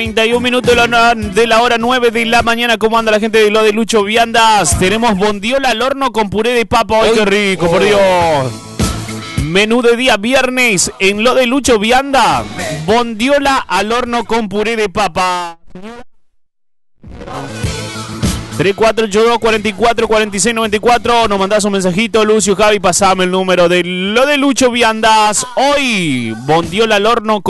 31 minutos de la hora 9 de la mañana. ¿Cómo anda la gente de lo de Lucho Viandas? Tenemos bondiola al horno con puré de papa. ¡Ay, qué rico, por Dios! Menú de día viernes en lo de Lucho Vianda. Bondiola al horno con puré de papa. 3482 44 46 94. Nos mandás un mensajito, Lucio, Javi, pasame el número de lo de Lucho Viandas. Hoy, bondiola al horno con